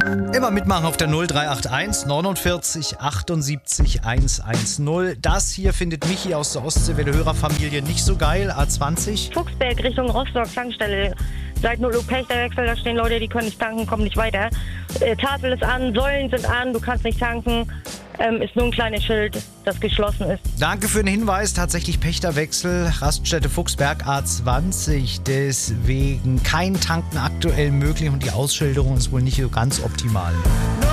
Immer mitmachen auf der 0381 49 78 110. Das hier findet Michi aus der Ostseewelle Hörerfamilie nicht so geil. A20. Fuchsberg Richtung Rostock, Tankstelle. Seit 0 Uhr Pächterwechsel, da stehen Leute, die können nicht tanken, kommen nicht weiter. Tafel ist an, Säulen sind an, du kannst nicht tanken. Ist nur ein kleines Schild, das geschlossen ist. Danke für den Hinweis. Tatsächlich Pächterwechsel, Raststätte Fuchsberg A20. Deswegen kein Tanken aktuell möglich und die Ausschilderung ist wohl nicht so ganz optimal.